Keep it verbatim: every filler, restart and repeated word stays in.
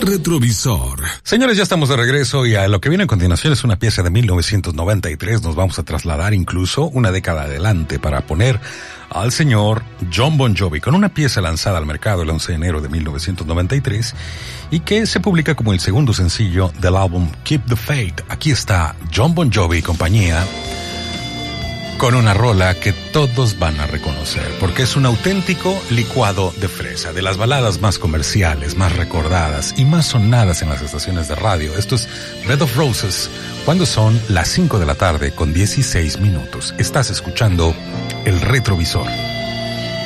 Retrovisor. Señores, ya estamos de regreso y a lo que viene a continuación es una pieza de mil novecientos noventa y tres. Nos vamos a trasladar incluso una década adelante para poner al señor Jon Bon Jovi con una pieza lanzada al mercado el once de enero de mil novecientos noventa y tres y que se publica como el segundo sencillo del álbum Keep the Faith. Aquí está Jon Bon Jovi y compañía con una rola que todos van a reconocer, porque es un auténtico licuado de fresa, de las baladas más comerciales, más recordadas y más sonadas en las estaciones de radio. Esto es Bed of Roses, cuando son las cinco de la tarde con dieciséis minutos. Estás escuchando El Retrovisor.